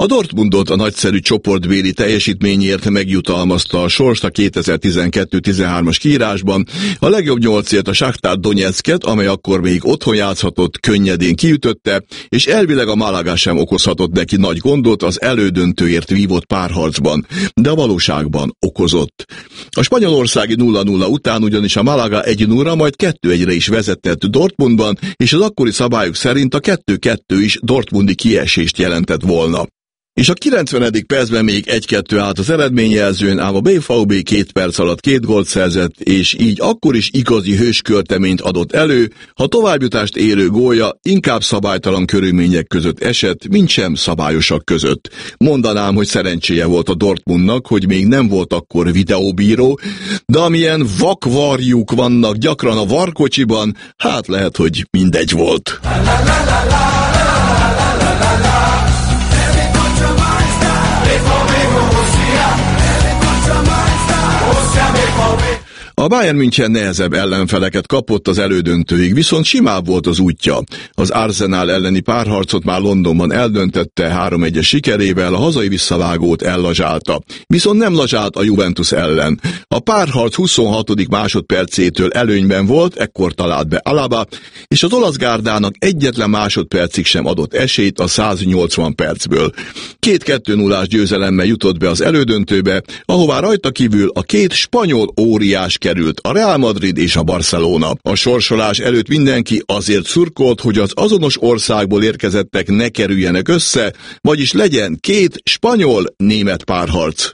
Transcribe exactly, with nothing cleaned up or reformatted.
A Dortmundot a nagyszerű csoportbéli teljesítményért megjutalmazta a sors a kétezer-tizenkettő tizenhármas kiírásban, a legjobb nyolcért a Shakhtar Donetsket, amely akkor még otthon játszhatott, könnyedén kiütötte, és elvileg a Malaga sem okozhatott neki nagy gondot az elődöntőért vívott párharcban, de a valóságban okozott. A spanyolországi nulla nulla után ugyanis a Malaga egy nulla, majd kettő egyre is vezetett Dortmundban, és az akkori szabályok szerint a kettő kettő is dortmundi kiesést jelentett volna. És a kilencvenedik percben még egy kettő állt az eredményjelzőn, ám a bé vé bé két perc alatt két gólt szerzett, és így akkor is igazi hőskölteményt adott elő, ha továbbjutást érő gólja inkább szabálytalan körülmények között esett, mint sem szabályosak között. Mondanám, hogy szerencséje volt a Dortmundnak, hogy még nem volt akkor videóbíró, de amilyen vakvarjuk vannak gyakran a varkocsiban, hát lehet, hogy mindegy volt. A Bayern München nehezebb ellenfeleket kapott az elődöntőig, viszont simább volt az útja. Az Arsenal elleni párharcot már Londonban eldöntette három egyes sikerével, a hazai visszavágót ellazsálta. Viszont nem lazsált a Juventus ellen. A párharc huszonhatodik másodpercétől előnyben volt, ekkor talált be Alaba, és az olasz gárdának egyetlen másodpercig sem adott esélyt a száznyolcvan percből. Két kettő nullás győzelemmel jutott be az elődöntőbe, ahová rajta kívül a két spanyol óriás került, a Real Madrid és a Barcelona. A sorsolás előtt mindenki azért szurkolt, hogy az azonos országból érkezettek ne kerüljenek össze, vagyis legyen két spanyol-német párharc.